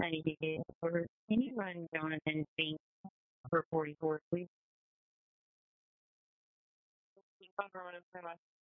Honey, or can you run Jonathan Fink for 44, please?